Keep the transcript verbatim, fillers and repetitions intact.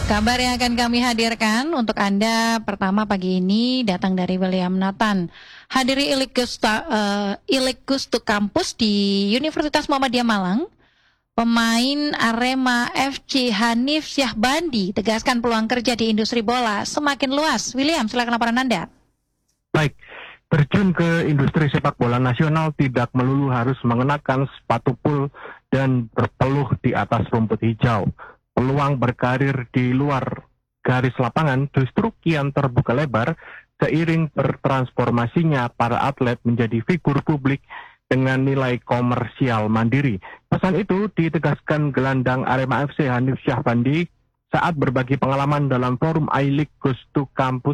Kabar yang akan kami hadirkan untuk Anda pertama pagi ini datang dari William Nathan. Hadiri Ilikus uh, Ilikus to Campus di Universitas Muhammadiyah Malang. Pemain Arema F C Hanif Syahbandi tegaskan peluang kerja di industri bola semakin luas. William, silakan laporan Anda. Baik, terjun ke industri sepak bola nasional tidak melulu harus mengenakan sepatu pul dan berpeluh di atas rumput hijau. Peluang berkarir di luar garis lapangan justru kian terbuka lebar seiring bertransformasinya para atlet menjadi figur publik dengan nilai komersial mandiri. Pesan itu ditegaskan gelandang Arema F C Hanif Syahbandi saat berbagi pengalaman dalam forum I-League Goes to Campus